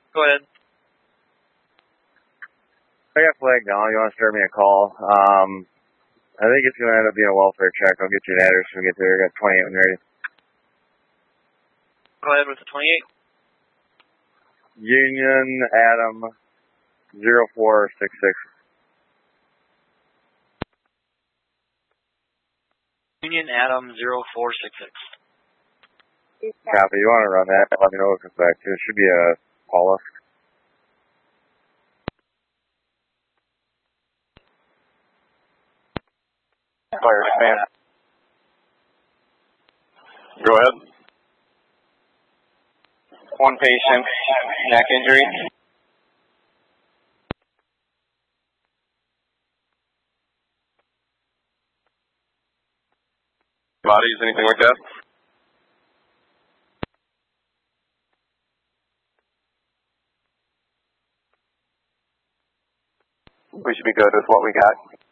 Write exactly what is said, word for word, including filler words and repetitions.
Go ahead. I got flagged down. You want to start me a call? Um, I think it's going to end up being a welfare check. I'll get you an address when we get there. I got twenty-eight when ready. Go ahead with the twenty-eight. Union Adam zero four six six. Union Adam zero four six six. Copy. You want to run that? Let me know what it comes back to. It should be a Paula. Fire command. Go ahead. One patient, neck injury. Bodies, anything like that? We should be good with what we got.